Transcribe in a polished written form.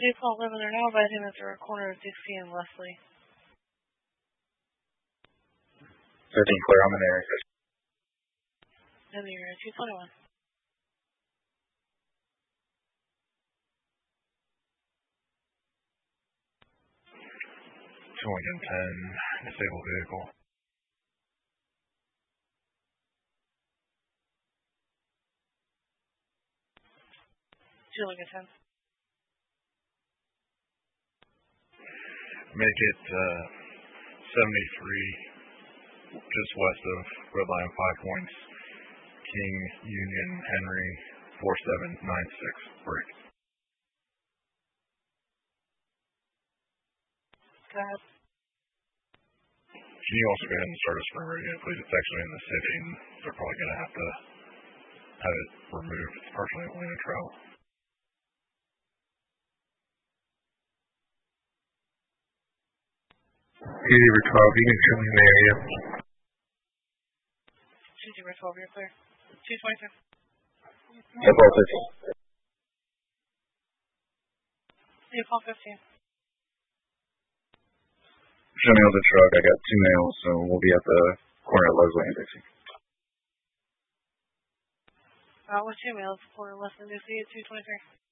Please call women are now advising that there are corner of Dixie and Leslie. 13 clear, I'm in the area. In the area, 221. Lincoln 10, disabled vehicle. Lincoln 10. Make it 73, just west of Red Line 5 points. King Union Henry 4796 break. Go ahead. Can you also go ahead and start a sprint radio, please? It's actually in the city, and they're probably going to have to have it removed. It's partially Atlanta travel. Easy for 12, you can come in the area. Easy for 12, you're clear. 222. Yeah, both 15. You call 15. Show me the truck. I got 2 males, so we'll be at the corner of Leslie and Dixie. With 2 males, corner of Leslie and Dixie at 223.